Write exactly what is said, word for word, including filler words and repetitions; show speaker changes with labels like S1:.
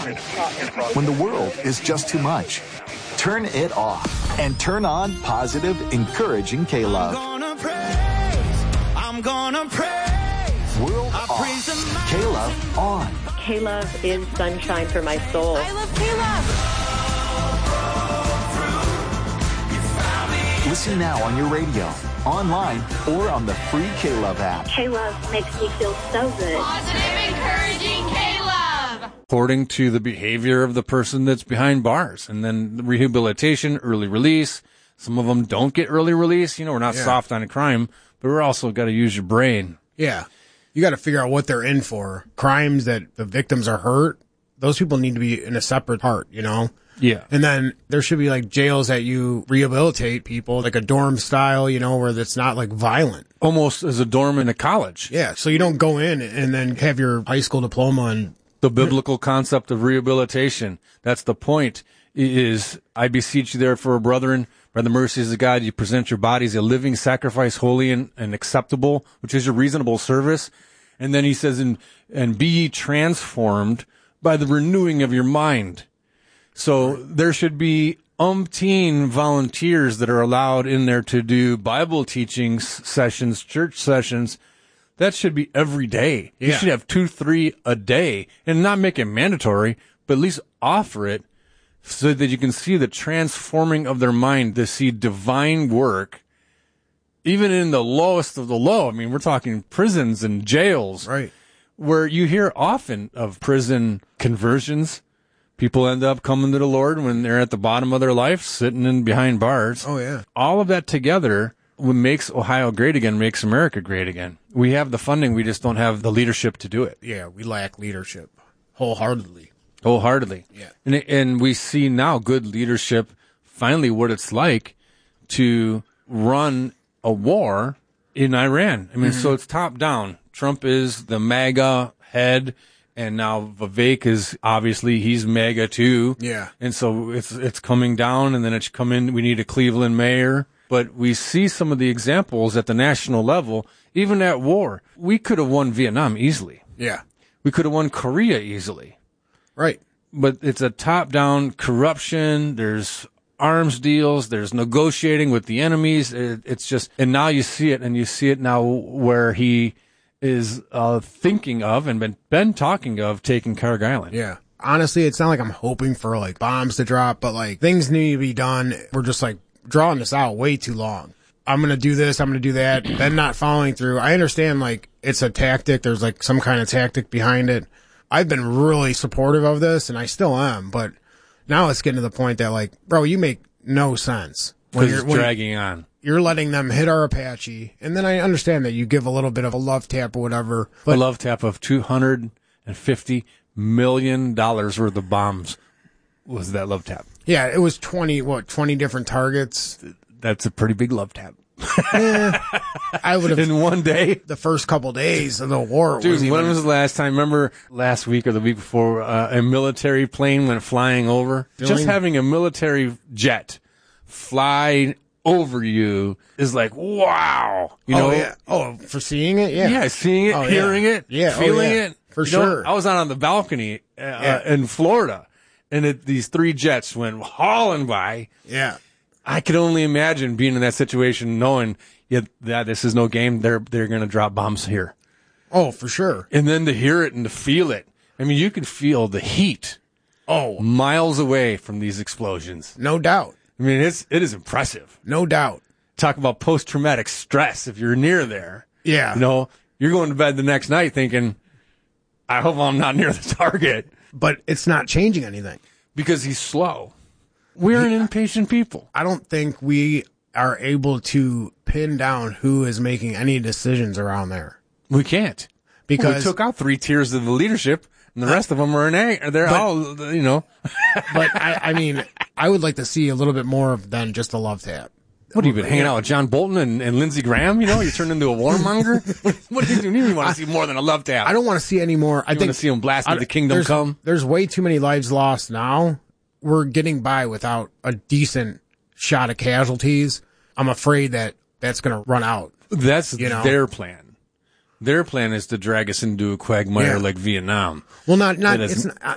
S1: When the world is just too much, turn it off and turn on positive, encouraging K-Love.
S2: I'm gonna praise, I'm gonna praise.
S1: World I off, K-Love on.
S3: K-Love is sunshine for my soul.
S4: I love K-Love.
S1: Listen now on your radio, online, or on the free K-Love app.
S3: K-Love makes me feel so good.
S4: Positive, encouraging K-Love.
S5: According to the behavior of the person that's behind bars. And then the rehabilitation, early release. Some of them don't get early release. You know, we're not
S6: Yeah.
S5: soft on crime, but we're also got to use your brain.
S6: Yeah. You got to figure out what they're in for. Crimes that the victims are hurt, those people need to be in a separate part, you know?
S5: Yeah.
S6: And then there should be like jails that you rehabilitate people, like a dorm style, you know, where it's not like violent.
S5: Almost as a dorm in a college.
S6: Yeah. So you don't go in and then have your high school diploma and
S5: The biblical concept of rehabilitation. That's the point. Is I beseech you therefore, brethren, by the mercies of God, you present your bodies a living sacrifice, holy and, and acceptable, which is your reasonable service. And then he says, and, and be ye transformed by the renewing of your mind. So there should be umpteen volunteers that are allowed in there to do Bible teaching sessions, church sessions. That should be every day. You
S6: Yeah.
S5: should have two, three a day and not make it mandatory, but at least offer it so that you can see the transforming of their mind to see divine work, even in the lowest of the low. I mean, we're talking prisons and jails,
S6: right,
S5: where you hear often of prison conversions. People end up coming to the Lord when they're at the bottom of their life, sitting in behind bars.
S6: Oh, yeah.
S5: All of that together, what makes Ohio great again, makes America great again. We have the funding, we just don't have the leadership to do it.
S6: Yeah, we lack leadership wholeheartedly.
S5: Wholeheartedly.
S6: Yeah.
S5: And, and we see now good leadership, finally what it's like to run a war in Iran. I mean,
S6: Mm-hmm.
S5: so it's top down. Trump is the MAGA head, and now Vivek is obviously he's MAGA too.
S6: Yeah.
S5: And so it's it's coming down, and then it's come in. We need a Cleveland mayor. But we see some of the examples at the national level, even at war. We could have won Vietnam easily.
S6: Yeah.
S5: We could have won Korea easily.
S6: Right.
S5: But it's a top-down corruption. There's arms deals. There's negotiating with the enemies. It, it's just, and now you see it, and you see it now where he is uh, thinking of and been, been talking of taking Carg Island.
S6: Yeah. Honestly, it's not like I'm hoping for like bombs to drop, but like things need to be done. We're just like drawing this out way too long. I'm going to do this. I'm going to do that. Then not following through. I understand like it's a tactic. There's like some kind of tactic behind it. I've been really supportive of this and I still am, but now it's getting to the point that like, bro, you make no sense. When
S5: Because
S6: you're,
S5: it's
S6: when
S5: dragging on.
S6: you're letting them hit our Apache. And then I understand that you give a little bit of a love tap or whatever. But
S5: A love tap of two hundred fifty million dollars worth of bombs was that love tap.
S6: yeah, it was twenty, what, twenty different targets.
S5: That's a pretty big love tap.
S6: I would have,
S5: In one day.
S6: the first couple days of the war.
S5: Dude,
S6: was
S5: when
S6: even,
S5: was the last time? Remember last week or the week before, uh, a military plane went flying over? Just
S6: Feeling-
S5: having a military jet fly over you is like, wow. You know?
S6: oh, yeah. Oh, for seeing it? Yeah.
S5: Yeah, seeing it,
S6: Oh, yeah.
S5: hearing it,
S6: Yeah, oh,
S5: feeling
S6: yeah.
S5: it.
S6: For
S5: You know,
S6: sure.
S5: I was out on the balcony uh,
S6: Yeah.
S5: in Florida, and it, these three jets went hauling by.
S6: Yeah.
S5: I could only imagine being in that situation, knowing yeah, that this is no game. They're they're going to drop bombs here,
S6: Oh, for sure.
S5: and then to hear it and to feel it. I mean, you could feel the heat
S6: Oh,
S5: miles away from these explosions.
S6: no doubt.
S5: I mean, it's it is impressive.
S6: No doubt.
S5: Talk about post traumatic stress. If you're near there,
S6: Yeah.
S5: you know, you're going to bed the next night thinking, I hope I'm not near the target,
S6: But it's not changing anything.
S5: because he's slow. We're an impatient people.
S6: I don't think we are able to pin down who is making any decisions around there.
S5: We can't.
S6: Because
S5: we took out three tiers of the leadership, and the rest of them are in A. They're
S6: But-
S5: all, you know.
S6: But I, I mean, I would like to see a little bit more of than just a love tap.
S5: What have you been hanging out with John Bolton and, and Lindsey Graham? You know, you turned into a warmonger. What do you do? You want to see more than a love tap?
S6: I don't want to see any more. I
S5: You
S6: think
S5: want to see him blast
S6: I-
S5: with the kingdom
S6: there's,
S5: come.
S6: There's way too many lives lost now. We're getting by without a decent shot of casualties. I'm afraid that that's going to run out.
S5: That's
S6: you know?
S5: their plan. Their plan is to drag us into a quagmire
S6: Yeah.
S5: like Vietnam.
S6: Well, not not
S5: It is-
S6: it's not,